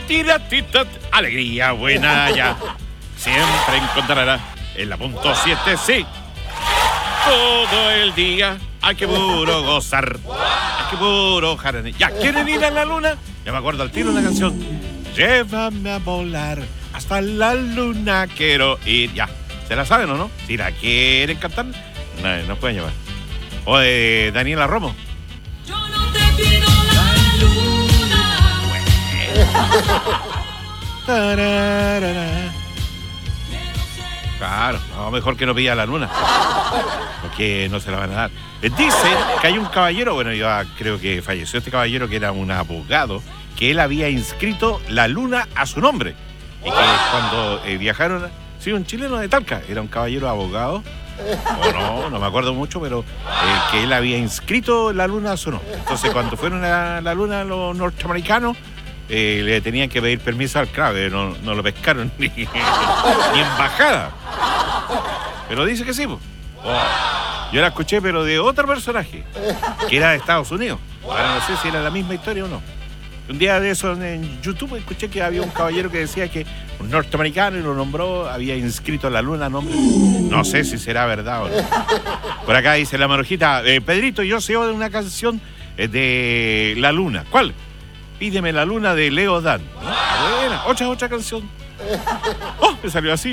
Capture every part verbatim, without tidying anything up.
tiratita, alegría buena ya. Siempre encontrará en la punto siete, sí. Todo el día hay que puro gozar. Hay que puro jaranear. ¿Ya quieren ir a la luna? Ya me acuerdo al tiro una canción. Llévame a volar hasta la luna quiero ir. Ya, ¿se la saben o no? Si la quieren cantar, no, nos pueden llevar. O de Daniela Romo. Yo no te pido la luna. Tararara. Claro, no, mejor que no pida la luna, porque no se la van a dar. Dicen que hay un caballero, bueno, yo creo que falleció este caballero, que era un abogado, que él había inscrito la luna a su nombre. Y que cuando eh, viajaron, sí, un chileno de Talca, era un caballero abogado, o no, no me acuerdo mucho, pero eh, que él había inscrito la luna a su nombre. Entonces, cuando fueron a la luna los norteamericanos, Eh, le tenían que pedir permiso al clave, no, no lo pescaron ni, ni embajada. Pero dice que sí, pues. Oh, yo la escuché, pero de otro personaje, que era de Estados Unidos. Ahora no sé si era la misma historia o no. Un día de eso en YouTube escuché que había un caballero que decía que un norteamericano y lo nombró, había inscrito la luna a nombre. No sé si será verdad o no. Por acá dice la Marujita, eh, Pedrito, yo sé de una canción eh, de la luna. ¿Cuál? Pídeme la luna de Leo Dan. Ah, buena, otra, otra canción. Oh, me salió así.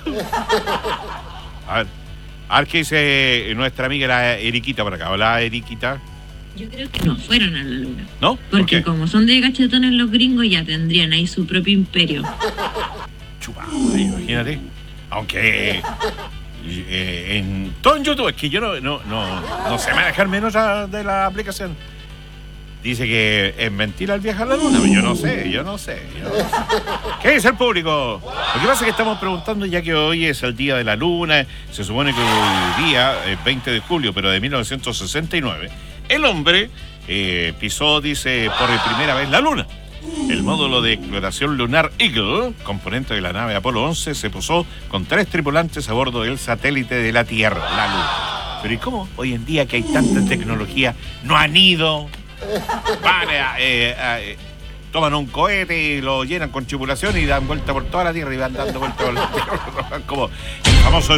A ver, a ver qué dice nuestra amiga la Eriquita por acá. Hola, Eriquita. Yo creo que no fueron a la luna. ¿No? Porque ¿Por como son de gachetones los gringos, ya tendrían ahí su propio imperio. Chupa, imagínate. Aunque eh, en todo en YouTube, es que yo no, no, no, no sé manejar menos de la aplicación. Dice que es mentira el viaje a la luna. Yo no sé, yo no sé, yo no sé. ¿Qué dice el público? Lo que pasa es que estamos preguntando, ya que hoy es el día de la luna, se supone que hoy día, el veinte de julio, pero de mil novecientos sesenta y nueve, el hombre eh, pisó, dice, por primera vez la luna. El módulo de exploración lunar Eagle, componente de la nave Apolo once, se posó con tres tripulantes a bordo del satélite de la Tierra, la Luna. Pero ¿y cómo hoy en día que hay tanta tecnología no han ido? Vale, eh, eh, toman un cohete y lo llenan con tripulación y dan vuelta por toda la Tierra y van dando vuelta por la Tierra como el famoso